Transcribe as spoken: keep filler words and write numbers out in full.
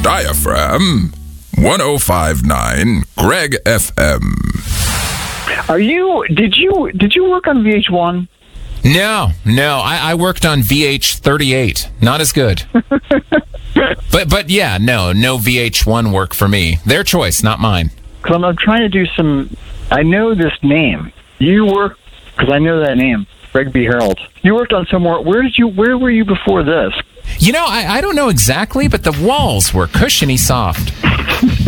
Diaphragm one oh five point nine Greg F M. Are you? Did you? Did you work on V H one? No, no. I, I worked on V H thirty-eight. Not as good. but but yeah, no, no V H one work for me. Their choice, not mine. Because I'm, I'm trying to do some. I know this name. You work because I know that name, Greg B. Harold. You worked on somewhere. Where did you? Where were you before this? You know, I, I don't know exactly, but the walls were cushiony soft.